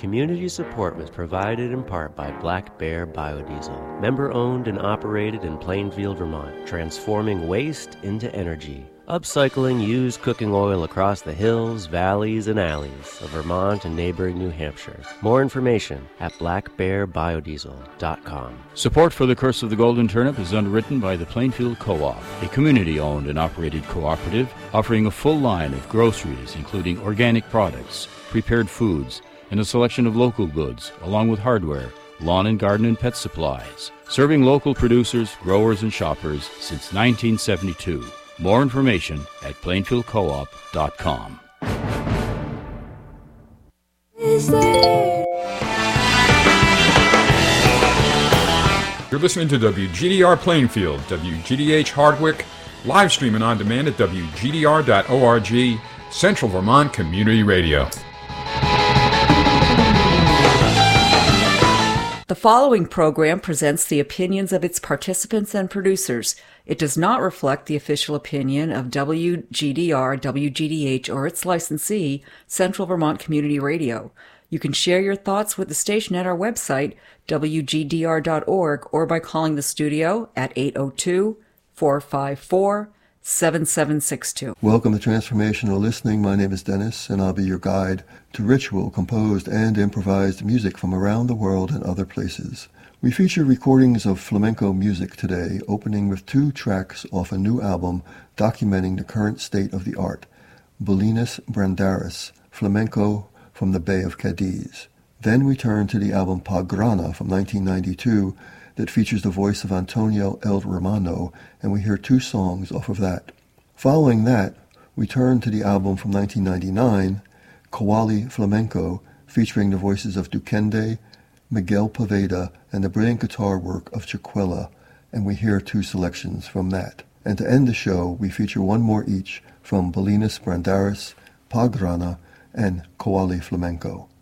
Community support was provided in part by Black Bear Biodiesel, member-owned and operated in Plainfield, Vermont, transforming waste into energy. Upcycling used cooking oil across the hills, valleys, and alleys of Vermont and neighboring New Hampshire. More information at blackbearbiodiesel.com. Support for The Curse of the Golden Turnip is underwritten by the Plainfield Co-op, a community-owned and operated cooperative offering a full line of groceries, including organic products, prepared foods, and a selection of local goods, along with hardware, lawn and garden and pet supplies. Serving local producers, growers, and shoppers since 1972. More information at plainfieldcoop.com. You're listening to WGDR Plainfield, WGDH Hardwick, live streaming on demand at WGDR.org, Central Vermont Community Radio. The following program presents the opinions of its participants and producers. It does not reflect the official opinion of WGDR, WGDH, or its licensee, Central Vermont Community Radio. You can share your thoughts with the station at our website, wgdr.org, or by calling the studio at 802-454-7762. Welcome to Transformational Listening. My name is Dennis, and I'll be your guide to ritual, composed, and improvised music from around the world and other places. We feature recordings of flamenco music today, opening with 2 tracks off a new album documenting the current state of the art, Bolinas Brandaris, Flamenco from the Bay of Cadiz. Then we turn to the album Pagrana from 1992 that features the voice of Antonio El Romano, and we hear 2 songs off of that. Following that, we turn to the album from 1999, Kawali Flamenco, featuring the voices of Duquende, Miguel Poveda, and the brilliant guitar work of Chiquella, and we hear 2 selections from that. And to end the show, we feature 1 more each from Bolinas Brandaris, Pagrana, and Kawali Flamenco.